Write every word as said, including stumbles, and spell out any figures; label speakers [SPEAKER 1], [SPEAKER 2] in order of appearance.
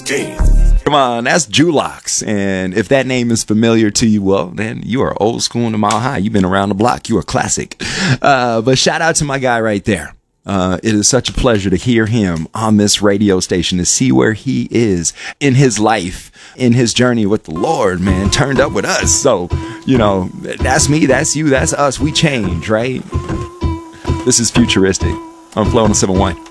[SPEAKER 1] game.
[SPEAKER 2] Come on, that's Julox. And if that name is familiar to you, well, then you are old school and a mile high. You've been around the block. You are classic. Uh, but shout out to my guy right there. Uh, it is such a pleasure to hear him on this radio station, to see where he is in his life, in his journey with the Lord, man, turned up with us. So, you know, that's me, that's you, that's us. We change, right? This is Futuristic on Flow one oh seven point one.